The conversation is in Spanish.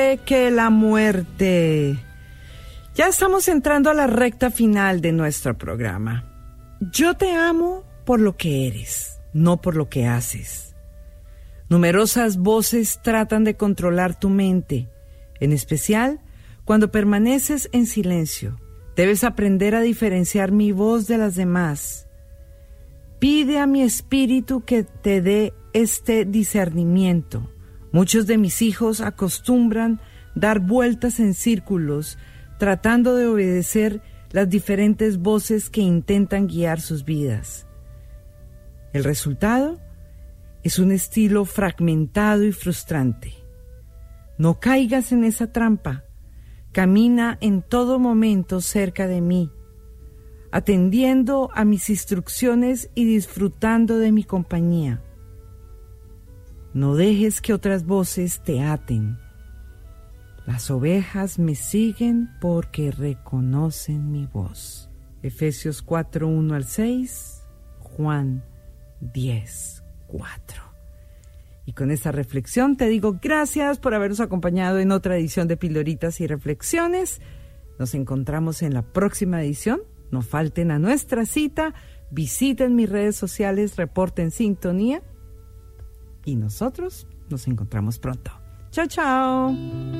Que la muerte. Ya estamos entrando a la recta final de nuestro programa. Yo te amo por lo que eres, no por lo que haces. Numerosas voces tratan de controlar tu mente, en especial cuando permaneces en silencio. Debes aprender a diferenciar mi voz de las demás. Pide a mi espíritu que te dé este discernimiento. Muchos de mis hijos acostumbran dar vueltas en círculos, tratando de obedecer las diferentes voces que intentan guiar sus vidas. El resultado es un estilo fragmentado y frustrante. No caigas en esa trampa. Camina en todo momento cerca de mí, atendiendo a mis instrucciones y disfrutando de mi compañía. No dejes que otras voces te aten. Las ovejas me siguen porque reconocen mi voz. Efesios 4, 1 al 6, Juan 10, 4. Y con esta reflexión te digo gracias por habernos acompañado en otra edición de Pildoritas y Reflexiones. Nos encontramos en la próxima edición. No falten a nuestra cita. Visiten mis redes sociales, reporten sintonía. Y nosotros nos encontramos pronto. Chao, chao.